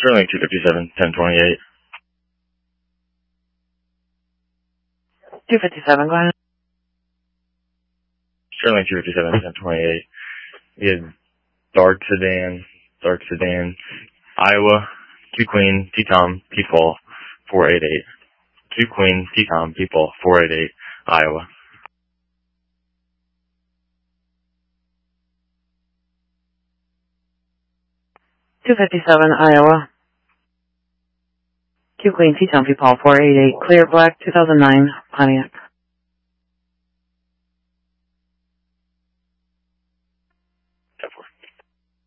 Sterling 257, 1028. 257, go ahead. Sterling 257, 1028. We had dark sedan, Iowa, 2 Queen, T-Tom, P-Fall, 488. 2 Queen, T-Tom, P-Fall, 488, Iowa. Iowa. 2 Queen, T-Tom, P-Paul, 488, clear black, 2009, Pontiac.